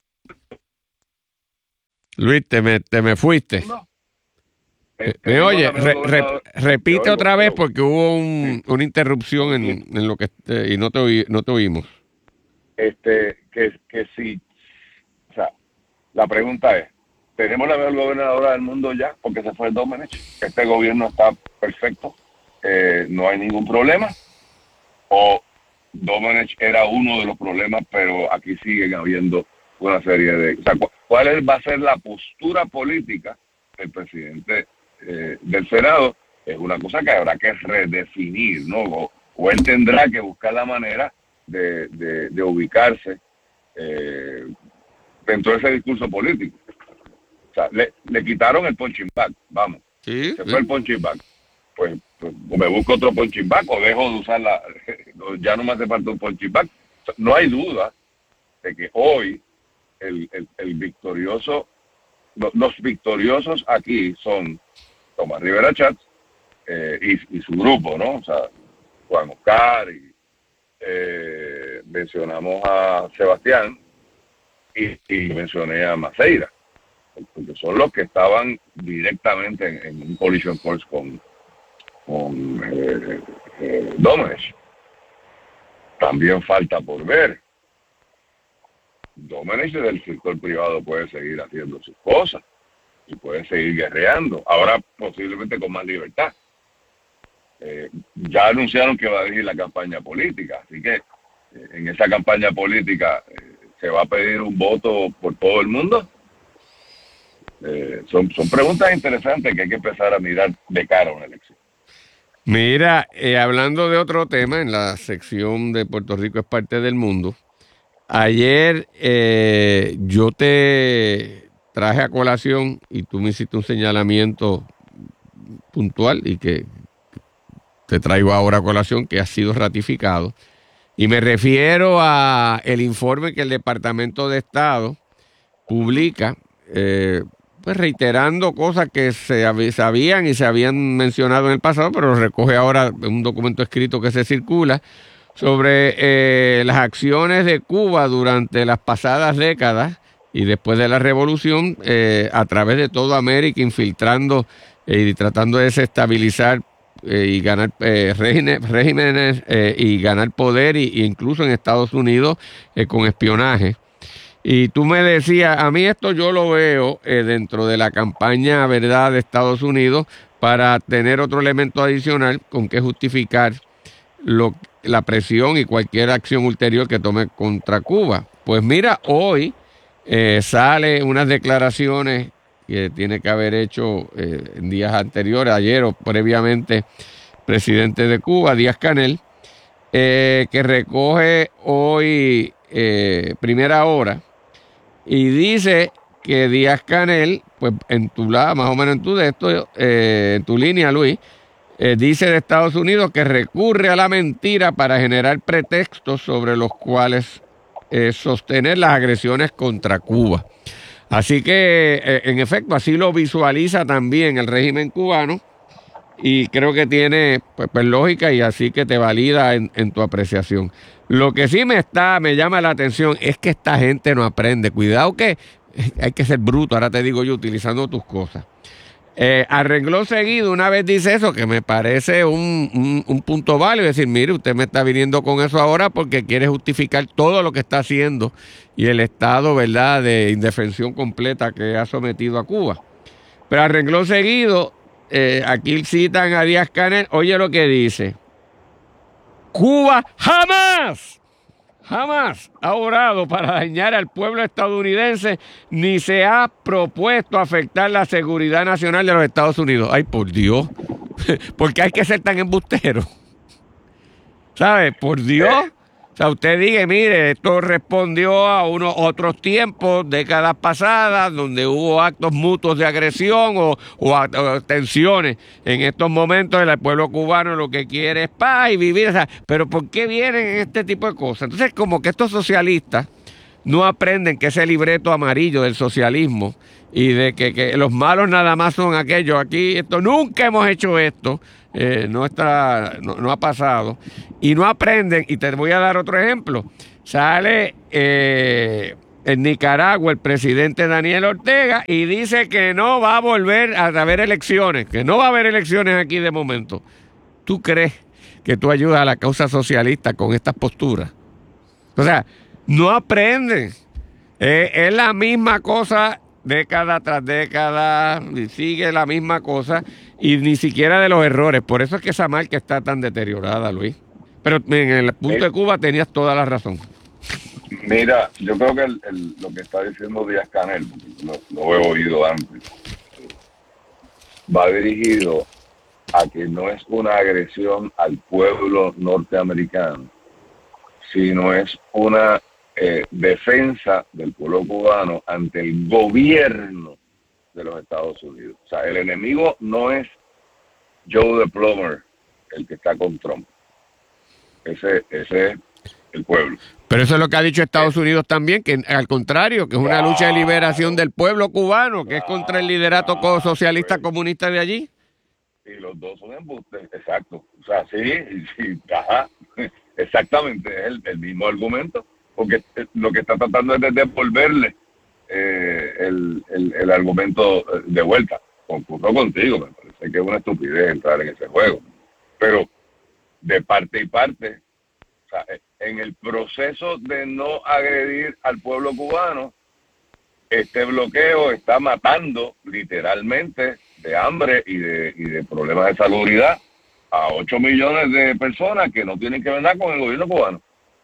Luis, te me, te me fuiste. No. Eh, me oye, re, re, repite otra vez porque hubo un, sí. una interrupción en, en lo que eh, y no te oí, no te oímos. Este, que, que sí, o sea, la pregunta es, ¿tenemos la mejor gobernadora del mundo ya? Porque se fue Domenech. Este gobierno está perfecto, eh, no hay ningún problema. O Domenech era uno de los problemas, pero aquí siguen habiendo una serie de... O sea, ¿cuál es, va a ser la postura política del presidente eh, del Senado? Es una cosa que habrá que redefinir, ¿no? O, o él tendrá que buscar la manera de, de, de ubicarse eh, dentro de ese discurso político. O sea, le, le quitaron el punching bag, vamos. ¿Sí? Se ¿Sí? fue el punching bag. Pues, pues me busco otro punching bag o dejo de usarla. Ya no me hace falta un punching bag. O sea, no hay duda de que hoy el, el, el victorioso, los, los victoriosos aquí son Tomás Rivera Schatz eh, y, y su grupo, ¿no? O sea, Juan Oscar y eh, mencionamos a Sebastián y, y mencioné a Maceira, porque son los que estaban directamente en, en un collision course con, con eh, eh, Domenech. También falta por ver. Domenech del sector privado puede seguir haciendo sus cosas y puede seguir guerreando, ahora posiblemente con más libertad. Eh, ya anunciaron que va a dirigir la campaña política, así que eh, en esa campaña política eh, se va a pedir un voto por todo el mundo. Eh, son, son preguntas interesantes que hay que empezar a mirar de cara a una elección. Mira, eh, hablando de otro tema, en la sección de Puerto Rico es parte del mundo, ayer eh, yo te traje a colación y tú me hiciste un señalamiento puntual y que te traigo ahora a colación que ha sido ratificado. Y me refiero a el informe que el Departamento de Estado publica, eh, pues reiterando cosas que se sabían y se habían mencionado en el pasado, pero lo recoge ahora en un documento escrito que se circula sobre eh, las acciones de Cuba durante las pasadas décadas y después de la revolución eh, a través de toda América, infiltrando eh, y tratando de desestabilizar eh, y ganar eh, regímenes, regímenes eh, y ganar poder y, y incluso en Estados Unidos eh, con espionaje. Y tú me decías, a mí esto yo lo veo eh, dentro de la campaña, ¿verdad?, de Estados Unidos para tener otro elemento adicional con que justificar lo, la presión y cualquier acción ulterior que tome contra Cuba. Pues mira, hoy eh, sale unas declaraciones que tiene que haber hecho eh, en días anteriores, ayer o previamente, presidente de Cuba, Díaz-Canel, eh, que recoge hoy eh, Primera Hora y dice que Díaz-Canel, pues en tu lado, más o menos en tu de esto, eh, en tu línea, Luis, eh, dice de Estados Unidos que recurre a la mentira para generar pretextos sobre los cuales eh, sostener las agresiones contra Cuba. Así que, eh, en efecto, así lo visualiza también el régimen cubano y creo que tiene pues, pues lógica y así que te valida en, en tu apreciación. Lo que sí me está, me llama la atención es que esta gente no aprende. Cuidado que hay que ser bruto, ahora te digo yo, utilizando tus cosas. Eh, a renglón seguido, una vez dice eso, que me parece un, un, un punto válido, decir, mire, usted me está viniendo con eso ahora porque quiere justificar todo lo que está haciendo y el estado, ¿verdad?, de indefensión completa que ha sometido a Cuba. Pero a renglón seguido, eh, aquí citan a Díaz-Canel, oye lo que dice: Cuba jamás, jamás ha orado para dañar al pueblo estadounidense ni se ha propuesto afectar la seguridad nacional de los Estados Unidos. Ay, por Dios, porque hay que ser tan embustero. ¿Sabe? Por Dios. O sea, usted diga, mire, esto respondió a unos otros tiempos, décadas pasadas, donde hubo actos mutuos de agresión o, o, o tensiones. En estos momentos el pueblo cubano lo que quiere es paz y vivir. O sea, pero ¿por qué vienen este tipo de cosas? Entonces, como que estos socialistas no aprenden que ese libreto amarillo del socialismo y de que, que los malos nada más son aquellos. Aquí esto nunca hemos hecho esto. Eh, no está, no, no ha pasado y no aprenden. Y te voy a dar otro ejemplo. Sale eh, en Nicaragua el presidente Daniel Ortega y dice que no va a volver a haber elecciones, que no va a haber elecciones aquí de momento. ¿Tú crees que tú ayudas a la causa socialista con estas posturas? O sea, no aprenden. Eh, es la misma cosa década tras década, sigue la misma cosa y ni siquiera de los errores. Por eso es que esa marca está tan deteriorada, Luis. Pero en el punto de Cuba tenías toda la razón. Mira, yo creo que el, el, lo que está diciendo Díaz-Canel, lo, lo he oído antes, va dirigido a que no es una agresión al pueblo norteamericano, sino es una Eh, defensa del pueblo cubano ante el gobierno de los Estados Unidos. O sea, el enemigo no es Joe the Plumber, el que está con Trump. Ese, ese es el pueblo. Pero eso es lo que ha dicho Estados Unidos también, que al contrario, que es una claro, lucha de liberación del pueblo cubano, que claro, es contra el liderato claro, socialista pues, comunista de allí. Y los dos son embustes, exacto. O sea, sí, sí, ajá, exactamente, es el, el mismo argumento. Porque lo que está tratando es de devolverle eh, el, el, el argumento de vuelta. Concurro contigo, me parece que es una estupidez entrar en ese juego. Pero de parte y parte, o sea, en el proceso de no agredir al pueblo cubano, este bloqueo está matando literalmente de hambre y de, y de problemas de salubridad a ocho millones de personas que no tienen que ver nada con el gobierno cubano.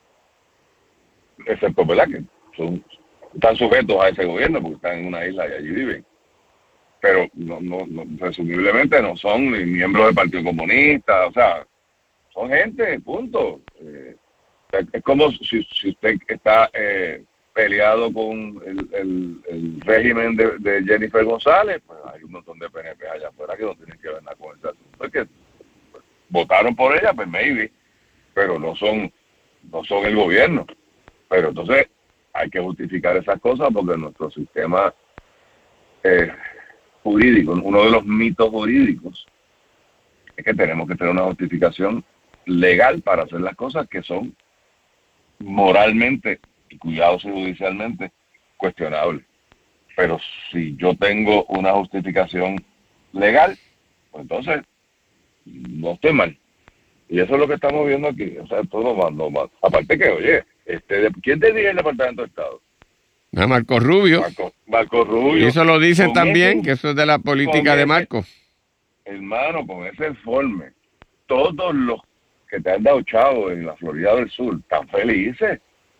Excepto, ¿verdad?, que son, están sujetos a ese gobierno porque están en una isla y allí viven. Pero no, no, no presumiblemente no son ni miembros del Partido Comunista, o sea, son gente, punto. Eh, es como si, si usted está eh, peleado con el, el, el régimen de, de Jennifer González, pues hay un montón de P N P allá afuera que no tienen que ver nada con ese asunto. Es que pues, votaron por ella, pues maybe, pero no son, no son el gobierno. Pero entonces hay que justificar esas cosas porque nuestro sistema eh, jurídico, uno de los mitos jurídicos, es que tenemos que tener una justificación legal para hacer las cosas que son moralmente y cuidados judicialmente cuestionables. Pero si yo tengo una justificación legal, pues entonces no estoy mal. Y eso es lo que estamos viendo aquí. O sea, todo más, no más. Aparte que, oye, este, ¿quién te dirige el Departamento de Estado? No, Marco Rubio. Marco, Marco Rubio. Y eso lo dicen también, ese, que eso es de la política de ese, Marco. Hermano, con ese informe, todos los que te han dado chavo en la Florida del Sur están felices.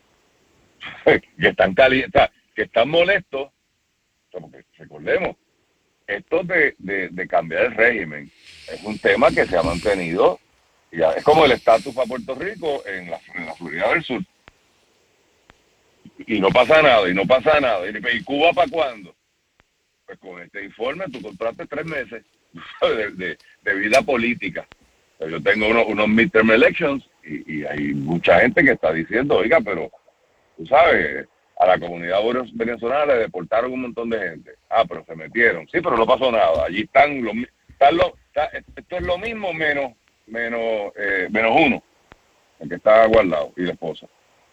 que están calientes, que están molestos. Porque, recordemos, esto de, de, de cambiar el régimen es un tema que se ha mantenido. Ya, es como el estatus para Puerto Rico en la, en la Florida del Sur. Y no pasa nada, y no pasa nada. ¿Y, y Cuba para cuándo? Pues con este informe tú compraste tres meses de, de, de vida política. Yo tengo unos, unos midterm elections y, y hay mucha gente que está diciendo, oiga, pero tú sabes, a la comunidad venezolana le deportaron un montón de gente. Ah, pero se metieron. Sí, pero no pasó nada. Allí están los... Están los está, esto es lo mismo menos... menos eh, menos uno, el que está guardado, y la esposa.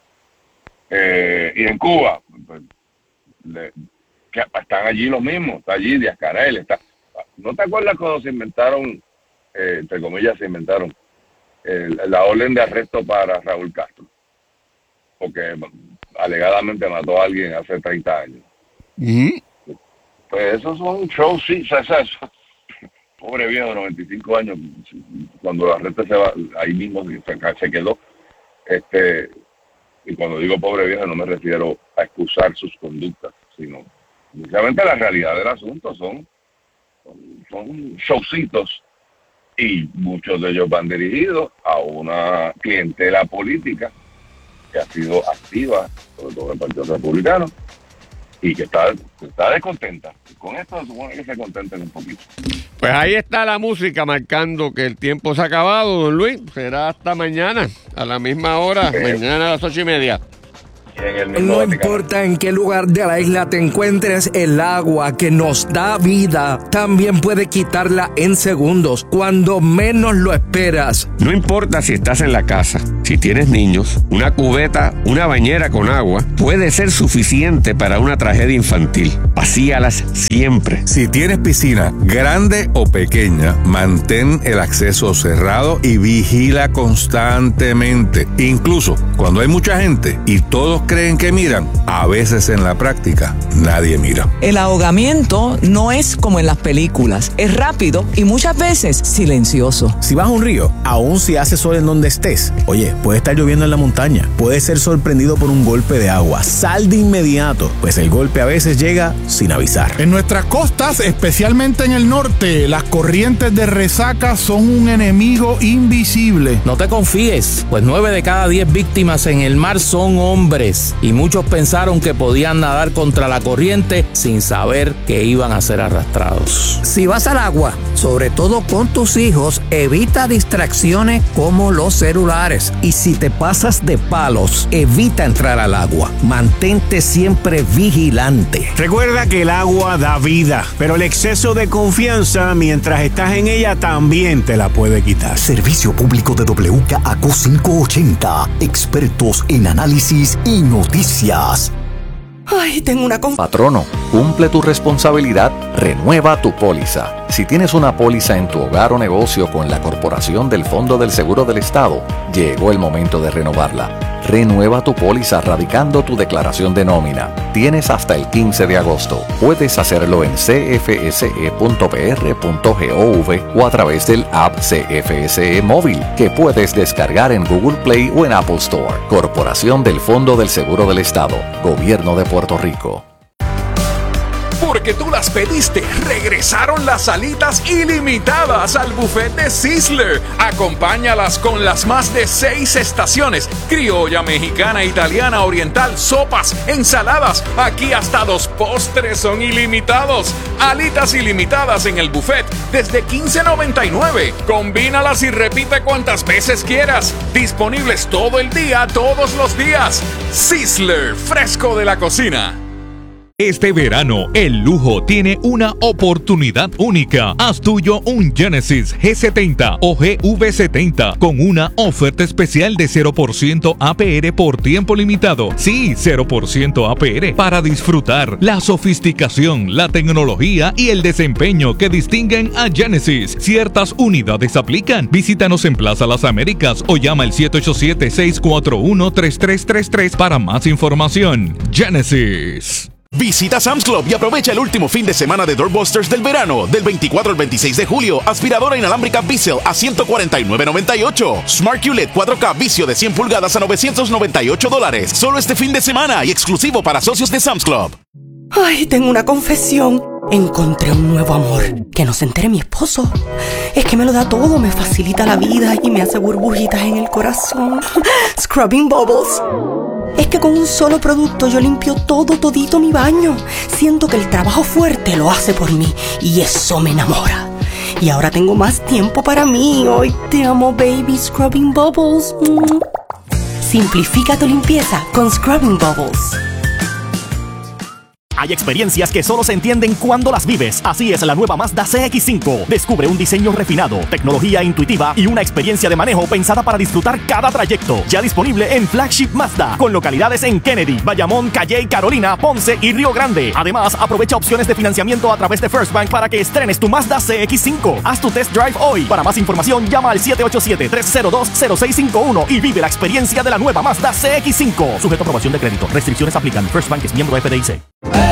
Eh, y en Cuba, pues, le, que están allí los mismos, está allí Díaz-Canel, está. ¿No te acuerdas cuando se inventaron, eh, entre comillas, se inventaron el, la orden de arresto para Raúl Castro? Porque alegadamente mató a alguien hace treinta años. ¿Mm? Pues esos son shows, sí, o sea, eso, pobre viejo de noventa y cinco años, cuando la reta se va, ahí mismo se, se quedó. Este, Y cuando digo pobre vieja no me refiero a excusar sus conductas, sino precisamente la realidad del asunto. Son, son, son showcitos y muchos de ellos van dirigidos a una clientela política que ha sido activa, sobre todo en el Partido Republicano, y que está, está descontenta. Con esto se supone que se contenten un poquito. Pues ahí está la música marcando que el tiempo se ha acabado, don Luis. Será hasta mañana, a la misma hora, eh, mañana a las ocho y media. No importa en qué lugar de la isla te encuentres, el agua que nos da vida también puede quitarla en segundos, cuando menos lo esperas. No importa si estás en la casa, si tienes niños, una cubeta, una bañera con agua puede ser suficiente para una tragedia infantil. Vacíalas siempre. Si tienes piscina, grande o pequeña, mantén el acceso cerrado y vigila constantemente. Incluso cuando hay mucha gente y todos creen que miran, a veces en la práctica nadie mira. El ahogamiento no es como en las películas, es rápido y muchas veces silencioso. Si vas a un río, aun si hace sol en donde estés, oye, puede estar lloviendo en la montaña, puedes ser sorprendido por un golpe de agua. Sal de inmediato, pues el golpe a veces llega sin avisar. En nuestras costas, especialmente en el norte, las corrientes de resaca son un enemigo invisible. No te confíes, pues nueve de cada diez víctimas en el mar son hombres. Y muchos pensaron que podían nadar contra la corriente sin saber que iban a ser arrastrados. Si vas al agua, sobre todo con tus hijos, evita distracciones como los celulares. Y si te pasas de palos, evita entrar al agua. Mantente siempre vigilante. Recuerda que el agua da vida, pero el exceso de confianza mientras estás en ella también te la puede quitar. Servicio público de W K A Q quinientos ochenta. Expertos en análisis y noticias. Ay, tengo una con... Patrono, cumple tu responsabilidad, renueva tu póliza. Si tienes una póliza en tu hogar o negocio con la Corporación del Fondo del Seguro del Estado, llegó el momento de renovarla. Renueva tu póliza radicando tu declaración de nómina. Tienes hasta el quince de agosto. Puedes hacerlo en c f s e punto p r punto gov o a través del app C F S E Móvil, que puedes descargar en Google Play o en Apple Store. Corporación del Fondo del Seguro del Estado. Gobierno de Puerto Rico. Porque tú las pediste, regresaron las alitas ilimitadas al buffet de Sizzler. Acompáñalas con las más de seis estaciones: criolla, mexicana, italiana, oriental, sopas, ensaladas. Aquí hasta los postres son ilimitados. Alitas ilimitadas en el buffet desde quince noventa y nueve. Combínalas y repite cuantas veces quieras. Disponibles todo el día, todos los días. Sizzler, fresco de la cocina. Este verano, el lujo tiene una oportunidad única. Haz tuyo un Genesis G setenta o G V setenta con una oferta especial de cero por ciento A P R por tiempo limitado. Sí, cero por ciento A P R para disfrutar la sofisticación, la tecnología y el desempeño que distinguen a Genesis. Ciertas unidades aplican. Visítanos en Plaza Las Américas o llama al siete ocho siete, seis cuatro uno, tres tres tres tres para más información. Genesis. Visita Sam's Club y aprovecha el último fin de semana de Doorbusters del verano. Del veinticuatro al veintiséis de julio, aspiradora inalámbrica Bissell a ciento cuarenta y nueve noventa y ocho. Smart Q L E D cuatro K vicio de cien pulgadas a novecientos noventa y ocho dólares. Solo este fin de semana y exclusivo para socios de Sam's Club. Ay, tengo una confesión. Encontré un nuevo amor. Que no se entere mi esposo. Es que me lo da todo, me facilita la vida y me hace burbujitas en el corazón. Scrubbing Bubbles. Es que con un solo producto yo limpio todo, todito mi baño. Siento que el trabajo fuerte lo hace por mí y eso me enamora. Y ahora tengo más tiempo para mí. Hoy te amo, baby. Scrubbing Bubbles. Mm. Simplifica tu limpieza con Scrubbing Bubbles. Hay experiencias que solo se entienden cuando las vives. Así es la nueva Mazda C X cinco. Descubre un diseño refinado, tecnología intuitiva y una experiencia de manejo pensada para disfrutar cada trayecto. Ya disponible en Flagship Mazda, con localidades en Kennedy, Bayamón, Calley, Carolina, Ponce y Río Grande. Además, aprovecha opciones de financiamiento a través de First Bank para que estrenes tu Mazda C X cinco. Haz tu test drive hoy. Para más información, llama al siete ocho siete, tres cero dos, cero seis cinco uno y vive la experiencia de la nueva Mazda C X cinco. Sujeto a aprobación de crédito. Restricciones aplican. First Bank es miembro F D I C.